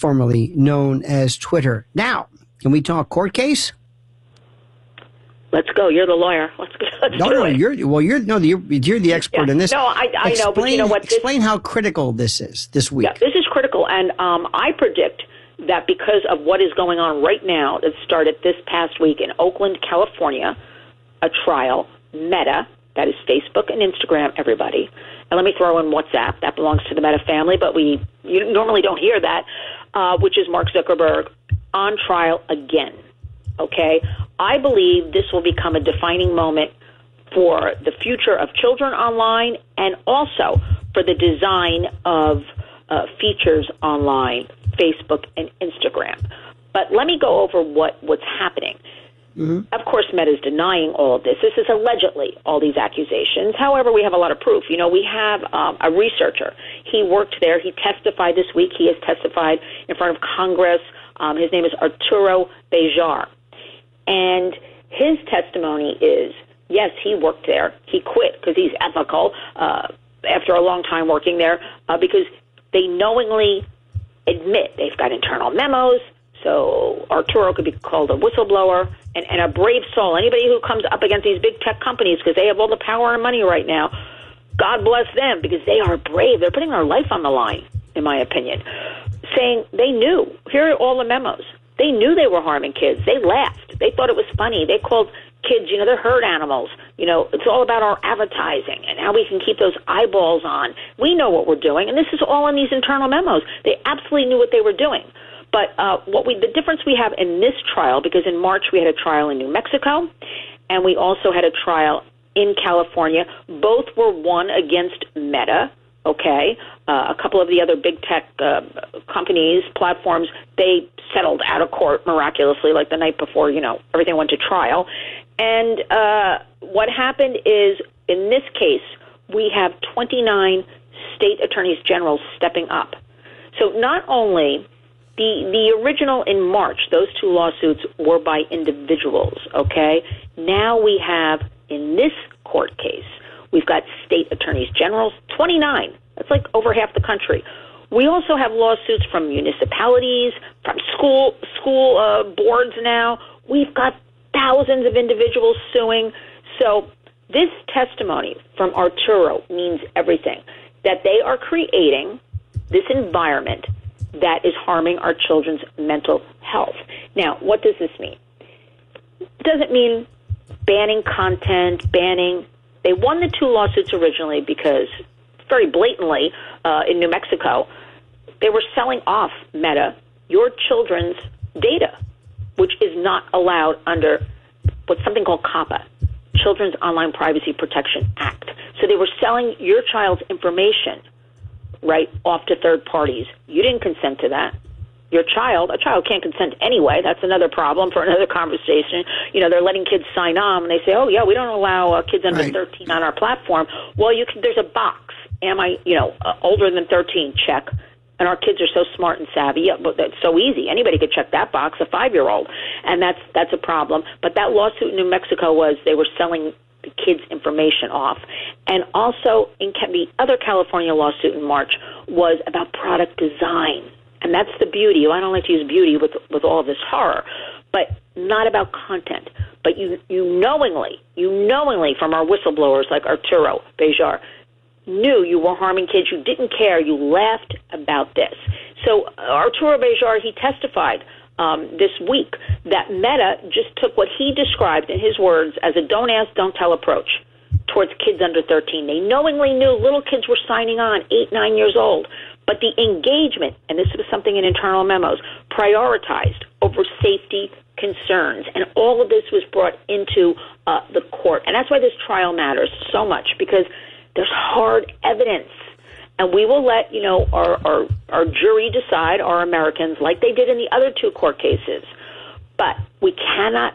formerly known as Twitter. Now, can we talk court case? Let's go. You're the lawyer. Let's do it. You're the expert in this. No, I know, but you know what? Explain how critical this is this week. Yeah, this is critical, and I predict that because of what is going on right now, that started this past week in Oakland, California, a trial, Meta, that is Facebook and Instagram, everybody. And let me throw in WhatsApp. That belongs to the Meta family, but you normally don't hear that, which is Mark Zuckerberg, on trial again. Okay? I believe this will become a defining moment for the future of children online and also for the design of features online, Facebook and Instagram. But let me go over what's happening. Mm-hmm. Of course, Meta is denying all of this. This is allegedly all these accusations. However, we have a lot of proof. You know, we have a researcher. He worked there. He testified this week. He has testified in front of Congress. His name is Arturo Bejar. And his testimony is, yes, he worked there. He quit because he's ethical after a long time working there because they knowingly admit they've got internal memos. So Arturo could be called a whistleblower and a brave soul. Anybody who comes up against these big tech companies because they have all the power and money right now, God bless them because they are brave. They're putting their life on the line, in my opinion, saying they knew. Here are all the memos. They knew they were harming kids. They laughed. They thought it was funny. They called kids, they're herd animals. It's all about our advertising and how we can keep those eyeballs on. We know what we're doing, and this is all in these internal memos. They absolutely knew what they were doing. But the difference we have in this trial, because in March we had a trial in New Mexico, and we also had a trial in California. Both were won against Meta. Okay, a couple of the other big tech companies, platforms, they settled out of court miraculously, like the night before, everything went to trial. And what happened is, in this case, we have 29 state attorneys general stepping up. So not only the original in March, those two lawsuits were by individuals, okay? Now we have, in this court case, we've got state attorneys generals, 29. That's like over half the country. We also have lawsuits from municipalities, from school boards now. We've got thousands of individuals suing. So this testimony from Arturo means everything, that they are creating this environment that is harming our children's mental health. Now, what does this mean? It doesn't mean banning content, They won the two lawsuits originally because, very blatantly, in New Mexico, they were selling off Meta, your children's data, which is not allowed under what's something called COPPA, Children's Online Privacy Protection Act. So they were selling your child's information right off to third parties. You didn't consent to that. A child can't consent anyway. That's another problem for another conversation. They're letting kids sign on, and they say, oh, yeah, we don't allow kids under 13 on our platform. Well, there's a box. Am I, older than 13? Check. And our kids are so smart and savvy. Yeah, but that's so easy. Anybody could check that box, a 5-year-old. And that's a problem. But that lawsuit in New Mexico was they were selling the kids' information off. And also, in the other California lawsuit in March was about product design. And that's the beauty. I don't like to use beauty with all of this horror, but not about content. But you knowingly from our whistleblowers like Arturo Bejar, knew you were harming kids. You didn't care. You laughed about this. So Arturo Bejar, he testified this week that Meta just took what he described in his words as a don't ask, don't tell approach towards kids under 13. They knowingly knew little kids were signing on, 8, 9 years old. But the engagement, and this was something in internal memos, prioritized over safety concerns. And all of this was brought into the court. And that's why this trial matters so much, because there's hard evidence. And we will let, our jury decide, our Americans, like they did in the other two court cases. But we cannot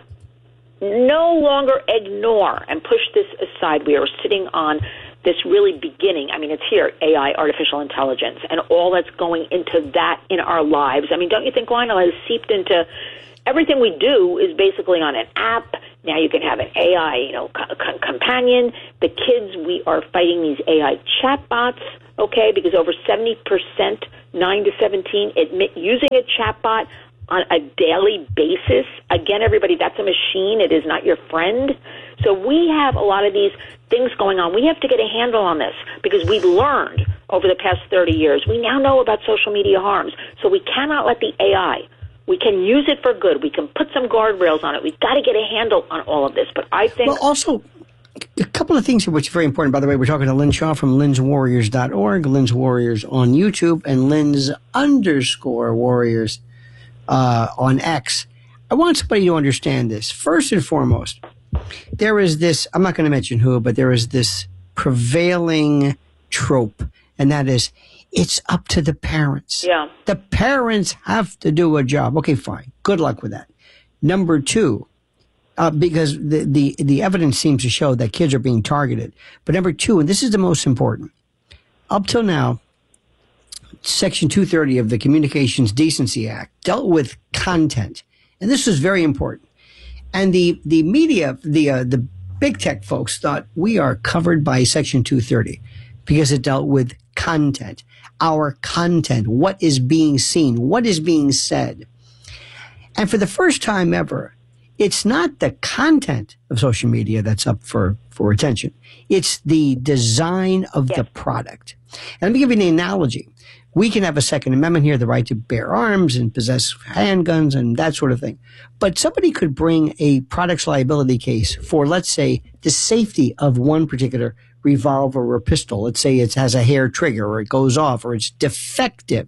no longer ignore and push this aside. We are sitting on this really beginning. I mean, it's here, AI, artificial intelligence, and all that's going into that in our lives. I mean, don't you think, Lionel, has seeped into everything we do is basically on an app. Now you can have an AI, companion. The kids, we are fighting these AI chatbots, okay, because over 70%, 9 to 17, admit using a chatbot on a daily basis. Again, everybody, that's a machine. It is not your friend. So we have a lot of these things going on. We have to get a handle on this because we've learned over the past 30 years. We now know about social media harms. So we cannot let the AI, we can use it for good. We can put some guardrails on it. We've got to get a handle on all of this. But I think... Well, also, a couple of things here which are very important. By the way, we're talking to Lynn Shaw from linswarriors.org, Lynn's Warriors on YouTube, and Lynn's_Warriors on X. I want somebody to understand this. First and foremost, there is this, I'm not going to mention who, but there is this prevailing trope, and that is, it's up to the parents. Yeah. The parents have to do a job. Okay, fine. Good luck with that. Number two, because the evidence seems to show that kids are being targeted. But number two, and this is the most important, up till now, Section 230 of the Communications Decency Act dealt with content. And this was very important. And the media, the big tech folks thought we are covered by Section 230 because it dealt with content, our content, what is being seen, what is being said. And for the first time ever, it's not the content of social media that's up for attention. It's the design of the product. And let me give you an analogy. We can have a Second Amendment here, the right to bear arms and possess handguns and that sort of thing. But somebody could bring a products liability case for, let's say, the safety of one particular revolver or pistol. Let's say it has a hair trigger or it goes off or it's defective.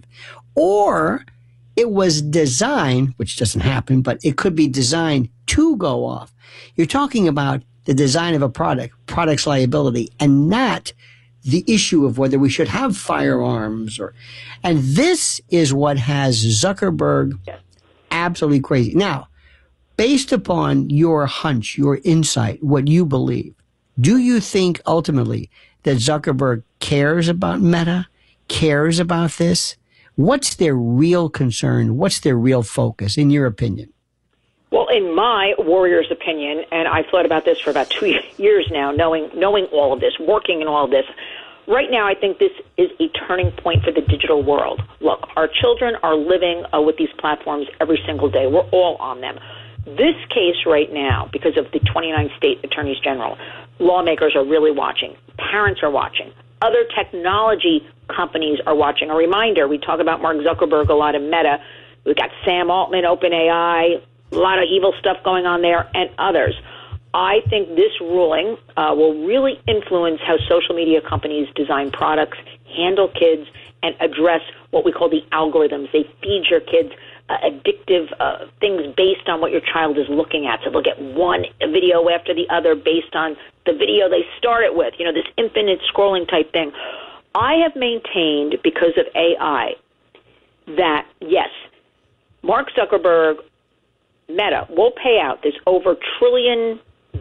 Or it was designed, which doesn't happen, but it could be designed to go off. You're talking about the design of a product, products liability, and not the issue of whether we should have firearms and this is what has Zuckerberg absolutely crazy. Now, based upon your hunch, your insight, what you believe, do you think ultimately that Zuckerberg cares about Meta, cares about this? What's their real concern? What's their real focus, in your opinion? Well, in my Warrior's opinion, and I've thought about this for about 2 years now, knowing all of this, working in all of this, right now I think this is a turning point for the digital world. Look, our children are living with these platforms every single day. We're all on them. This case right now, because of the 29 state attorneys general, lawmakers are really watching. Parents are watching. Other technology companies are watching. A reminder, we talk about Mark Zuckerberg a lot in Meta. We've got Sam Altman, OpenAI, a lot of evil stuff going on there, and others. I think this ruling will really influence how social media companies design products, handle kids, and address what we call the algorithms. They feed your kids addictive things based on what your child is looking at. So they'll get one video after the other based on the video they start it with, this infinite scrolling type thing. I have maintained, because of AI, that, yes, Mark Zuckerberg, Meta, will pay out this over $1 trillion,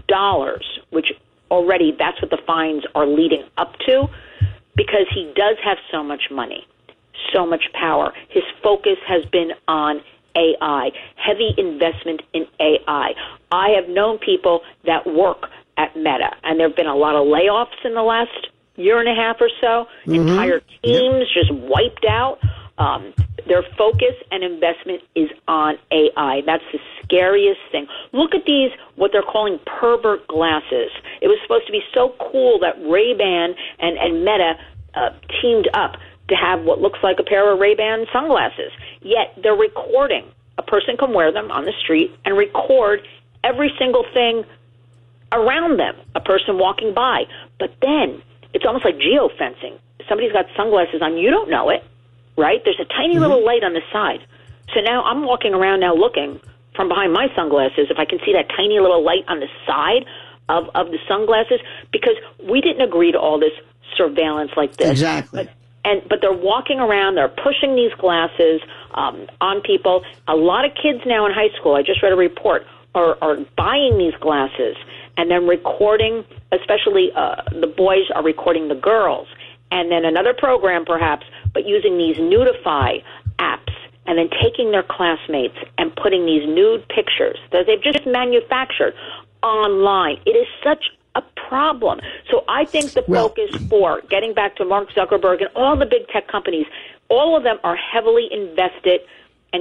which already that's what the fines are leading up to, because he does have so much money, so much power. His focus has been on AI, heavy investment in AI. I have known people that work at Meta, and there have been a lot of layoffs in the last year and a half or so. Entire teams just wiped out. Their focus and investment is on AI. That's the scariest thing. Look at these, what they're calling pervert glasses. It was supposed to be so cool that Ray-Ban and Meta teamed up to have what looks like a pair of Ray-Ban sunglasses. Yet they're recording. A person can wear them on the street and record every single thing around them, a person walking by. But then it's almost like geofencing. Somebody's got sunglasses on. You don't know it, right? There's a tiny little light on the side. So now I'm walking around now looking from behind my sunglasses if I can see that tiny little light on the side of the sunglasses, because we didn't agree to all this surveillance like this. Exactly. But they're walking around, they're pushing these glasses on people. A lot of kids now in high school, I just read a report, are buying these glasses and then recording, especially the boys are recording the girls. And then another program perhaps, but using these Nudify apps and then taking their classmates and putting these nude pictures that they've just manufactured online. It is such a problem. So I think the focus for getting back to Mark Zuckerberg and all the big tech companies, all of them are heavily invested